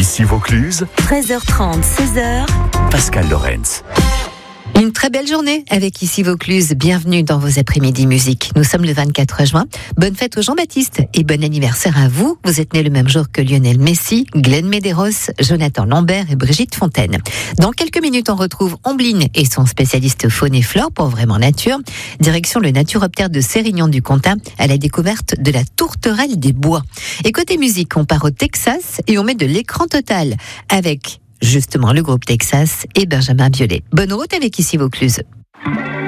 Ici Vaucluse, 13h30, 16h. Pascal Lorenz. Une très belle journée avec Ici Vaucluse. Bienvenue dans vos après-midi musique. Nous sommes le 24 juin. Bonne fête au Jean-Baptiste et bon anniversaire à vous. Vous êtes né le même jour que Lionel Messi, Glenn Medeiros, Jonathan Lambert et Brigitte Fontaine. Dans quelques minutes, on retrouve Ombline et son spécialiste faune et flore pour Vraiment Nature. Direction le naturoptère de Sérignan-du-Comtat à la découverte de la tourterelle des bois. Et côté musique, on part au Texas et on met de l'écran total avec justement le groupe Texas et Benjamin Biolay. Bonne route avec Ici Vaucluse.